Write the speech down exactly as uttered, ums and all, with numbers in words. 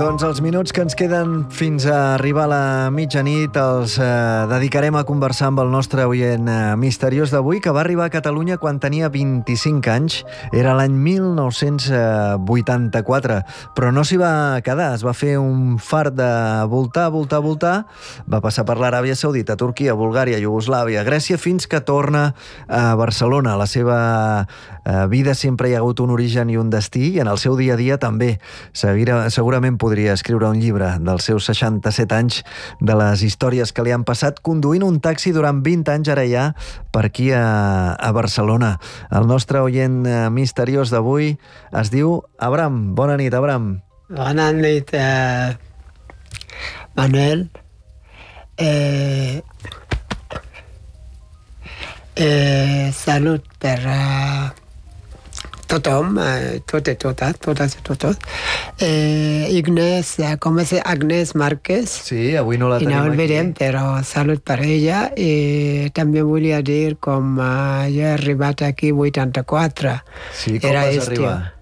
Doncs els minuts que ens queden fins a arribar a la mitjanit els eh, dedicarem a conversar amb el nostre oient eh, misteriós d'avui, que va arribar a Catalunya quan tenia vint-i-cinc anys. Era l'any mil nou-cents vuitanta-quatre, però no s'hi va quedar. Es va fer un fart de voltar, voltar, voltar. Va passar per l'Aràbia Saudita, Turquia, Bulgària, Iugoslàvia, Grècia, fins que torna a Barcelona. La seva eh, vida sempre hi ha hagut un origen i un destí, i en el seu dia a dia també. Seguirà, segurament podria escriure un llibre dels seus seixanta-set anys, de les històries que li han passat conduint un taxi durant vint anys, ara ja, per aquí a, a Barcelona. El nostre oient misteriós d'avui es diu Abram. Bona nit, Abram. Bona nit, eh, Manuel. Eh, eh, salut per... Eh, tothom, eh, tot i totes, totes i totes. Eh, Agnès, com és Agnès Márquez? Sí, avui no la tenim no aquí. Veurem, però salut per ella. I també volia dir com eh, jo he arribat aquí vuitanta-quatre. Sí, com Era vas estiu. arribar?